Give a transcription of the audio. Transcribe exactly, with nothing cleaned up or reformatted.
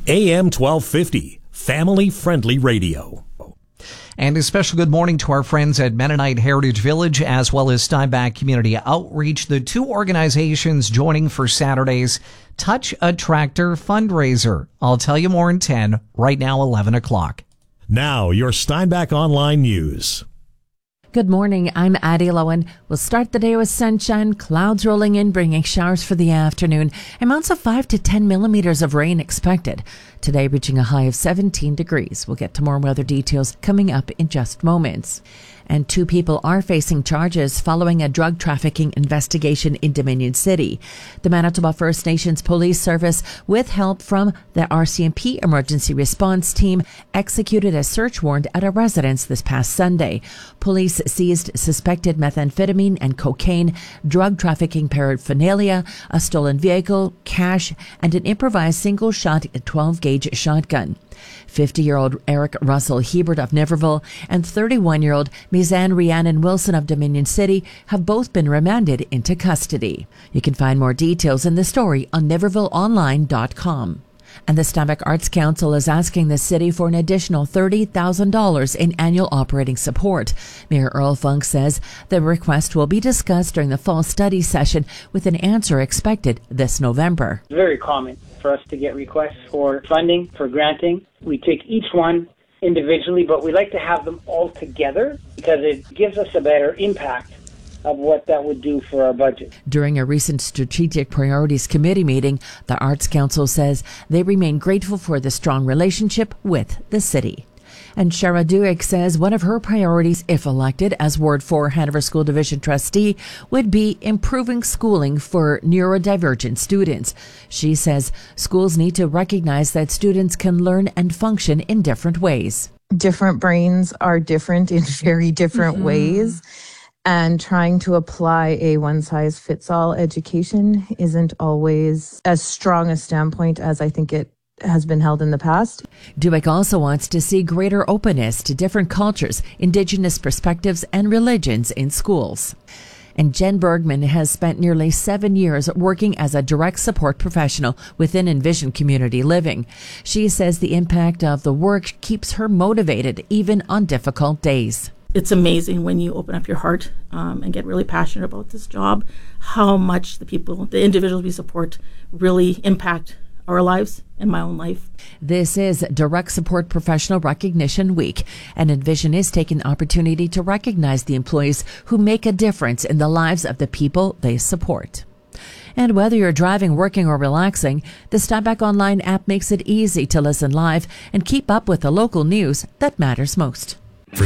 A M twelve fifty, family-friendly radio. And a special good morning to our friends at Mennonite Heritage Village as well as Steinbach Community Outreach, the two organizations joining for Saturday's Touch a Tractor fundraiser. I'll tell you more in ten, right now eleven o'clock. Now, your Steinbach Online News. Good morning, I'm Addie Lowen. We'll start the day with sunshine, clouds rolling in, bringing showers for the afternoon. Amounts of five to ten millimeters of rain expected. Today reaching a high of seventeen degrees. We'll get to more weather details coming up in just moments. And two people are facing charges following a drug trafficking investigation in Dominion City. The Manitoba First Nations Police Service, with help from the R C M P Emergency Response Team, executed a search warrant at a residence this past Sunday. Police seized suspected methamphetamine and cocaine, drug trafficking paraphernalia, a stolen vehicle, cash, and an improvised single-shot twelve gauge shotgun. fifty-year-old Eric Russell Hebert of Niverville and thirty-one-year-old Mizanne Rhiannon Wilson of Dominion City have both been remanded into custody. You can find more details in the story on niverville online dot com. And the Steinbach Arts Council is asking the city for an additional thirty thousand dollars in annual operating support. Mayor Earl Funk says the request will be discussed during the fall study session with an answer expected this November. It's very common for us to get requests for funding, for granting. We take each one individually, but we like to have them all together because it gives us a better impact of what that would do for our budget. During a recent Strategic Priorities Committee meeting, the Arts Council says they remain grateful for the strong relationship with the city. And Shara Duick says one of her priorities, if elected as Ward four Hanover School Division trustee, would be improving schooling for neurodivergent students. She says schools need to recognize that students can learn and function in different ways. Different brains are different in very different mm-hmm. ways. And trying to apply a one-size-fits-all education isn't always as strong a standpoint as I think it has been held in the past. Duick also wants to see greater openness to different cultures, Indigenous perspectives, and religions in schools. And Jen Bergman has spent nearly seven years working as a direct support professional within Envision Community Living. She says the impact of the work keeps her motivated even on difficult days. It's amazing when you open up your heart um, and get really passionate about this job, how much the people, the individuals we support really impact our lives and my own life. This is Direct Support Professional Recognition Week, and Envision is taking the opportunity to recognize the employees who make a difference in the lives of the people they support. And whether you're driving, working, or relaxing, the Steinbach Online app makes it easy to listen live and keep up with the local news that matters most.